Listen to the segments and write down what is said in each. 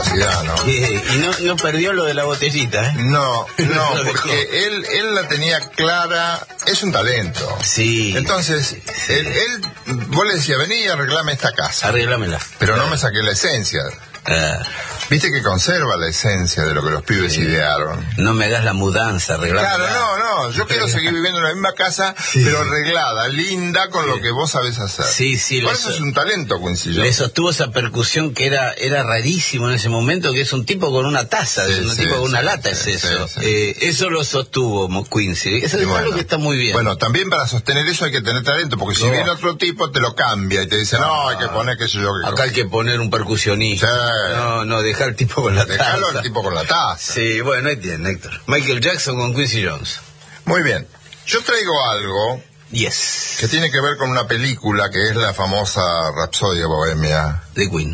publicidad, ¿no? Y no perdió lo de la botellita, ¿eh? No, porque él la tenía clara, es un talento. Sí. Entonces, él vos le decías, vení y arreglame esta casa. Arréglamela. Pero no me saqué la esencia. Viste que conserva la esencia de lo que los pibes idearon. No me hagas la mudanza, arreglamela. Claro, no, yo quiero seguir viviendo en la misma casa, pero arreglada, linda, con lo que vos sabés hacer. Sí. Por eso es un talento, Quincy Jones. Le sostuvo esa percusión que era rarísimo en ese momento, que es un tipo con una taza, un tipo con una lata, es eso. Eso lo sostuvo Quincy. Eso es algo que está muy bien. Bueno, también para sostener eso hay que tener talento, porque si viene otro tipo te lo cambia y te dice, no, hay que poner qué sé yo. Acá hay que poner un percusionista. No, dejar al tipo con la taza. Dejarlo al tipo con la taza. Sí, bueno, ahí tiene, Héctor. Michael Jackson con Quincy Jones. Muy bien. Yo traigo algo que tiene que ver con una película que es la famosa Rapsodia Bohemia de Queen.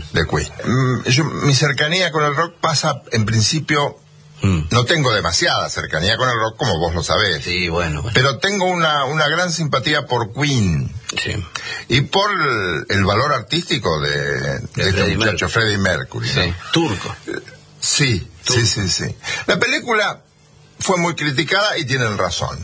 Mi cercanía con el rock pasa, en principio, no tengo demasiada cercanía con el rock, como vos lo sabés. Sí, bueno. Pero tengo una gran simpatía por Queen. Sí. Y por el valor artístico de este muchacho, Freddie Mercury. Sí. ¿No? Turco. Sí. La película fue muy criticada y tienen razón.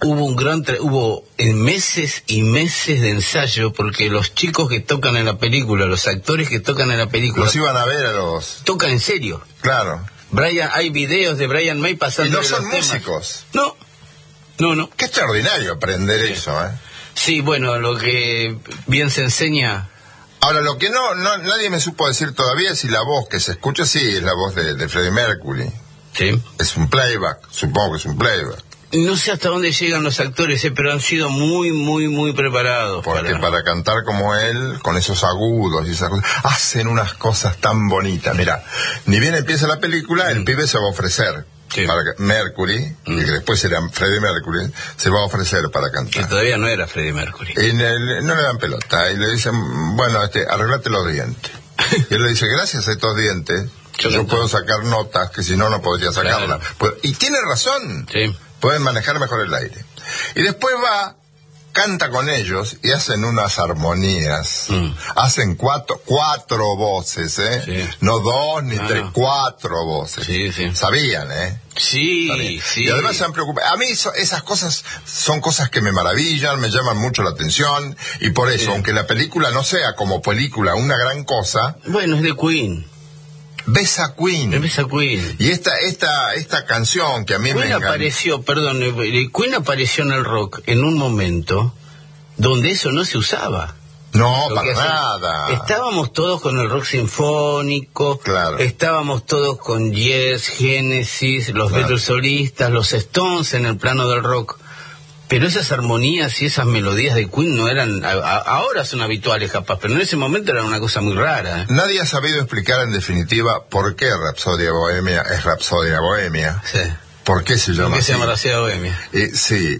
Hubo meses y meses de ensayo, porque los chicos que tocan en la película, los actores que tocan en la película, los iban a ver a los... Tocan en serio. Claro. Hay videos de Brian May pasando. Y no son músicos. No. Qué extraordinario aprender eso, ¿eh? Sí, bueno, lo que bien se enseña. Ahora, lo que nadie me supo decir todavía es si la voz que se escucha, sí, es la voz de Freddie Mercury. Sí. Es un playback, supongo que es un playback. No sé hasta dónde llegan los actores, pero han sido muy, muy, muy preparados. Porque para cantar como él, con esos agudos y esas cosas, hacen unas cosas tan bonitas. Mira, ni bien empieza la película, el pibe se va a ofrecer. Sí. Para Mercury, que después era Freddie Mercury, se va a ofrecer para cantar. Que todavía no era Freddie Mercury. No le dan pelota y le dicen, bueno, arreglate los dientes. Y él le dice, gracias a estos dientes, yo puedo sacar notas que si no podría sacarlas. Claro. Y tiene razón. Sí. Pueden manejar mejor el aire. Y después canta con ellos y hacen unas armonías. Hacen cuatro voces, Sí. No 2 ni 3, 4 voces. Sí. Sabían, Sí. Y además se han preocupado. A mí esas cosas son cosas que me maravillan, me llaman mucho la atención, y por eso, aunque la película no sea como película una gran cosa... Bueno, es de Queen. Ves a Queen. Y esta canción que a mí Queen apareció en el rock en un momento donde eso no se usaba. No, para nada. Estábamos todos con el rock sinfónico, claro. Estábamos todos con Yes, Genesis, los Beatles solistas, los Stones en el plano del rock. Pero esas armonías y esas melodías de Queen no eran... Ahora son habituales, capaz, pero en ese momento era una cosa muy rara. Nadie ha sabido explicar en definitiva por qué Rapsodia Bohemia es Rapsodia Bohemia. Sí. ¿Por qué se llama así? ¿Por qué se llama Rapsodia Bohemia? Sí,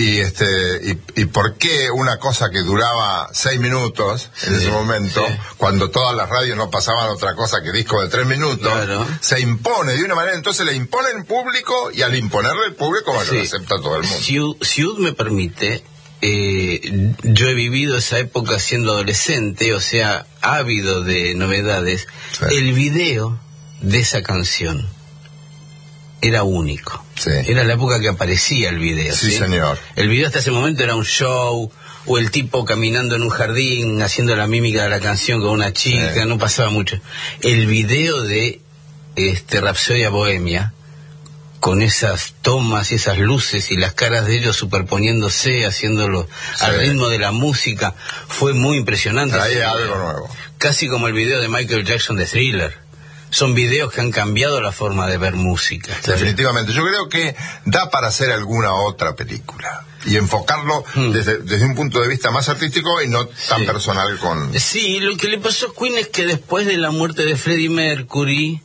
y por qué una cosa que duraba 6 minutos en ese momento, cuando todas las radios no pasaban otra cosa que disco de 3 minutos, se impone de una manera, entonces le impone en público, y al imponerle el público lo acepta todo el mundo. Si me permite, yo he vivido esa época siendo adolescente, o sea, ávido de novedades. El video de esa canción era único. Era la época que aparecía el video. Sí, señor. El video hasta ese momento era un show, o el tipo caminando en un jardín haciendo la mímica de la canción con una chica, no pasaba mucho. El video de Rapsodia Bohemia, con esas tomas y esas luces y las caras de ellos superponiéndose, haciéndolo al ritmo de la música, fue muy impresionante. Traía algo nuevo. Casi como el video de Michael Jackson de Thriller. Son videos que han cambiado la forma de ver música. Definitivamente. Yo creo que da para hacer alguna otra película y enfocarlo desde un punto de vista más artístico y no tan personal con... Sí, lo que le pasó a Queen es que después de la muerte de Freddie Mercury,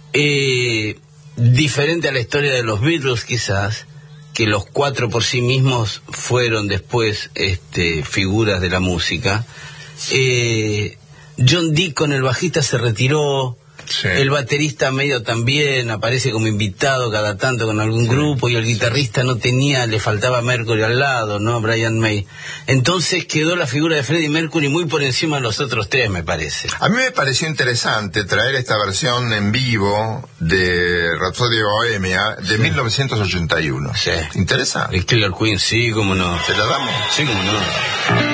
diferente a la historia de los Beatles quizás, que los 4 por sí mismos fueron después figuras de la música, John Deacon, el bajista, se retiró. Sí. El baterista medio también aparece como invitado cada tanto con algún grupo, y el guitarrista no tenía, le faltaba Mercury al lado, ¿no? Brian May. Entonces quedó la figura de Freddie Mercury muy por encima de los otros tres, me parece. A mí me pareció interesante traer esta versión en vivo de Rhapsody Bohemia de 1981. Sí. ¿Interesa? El Killer Queen, sí, cómo no. ¿Se la damos? Sí, cómo no.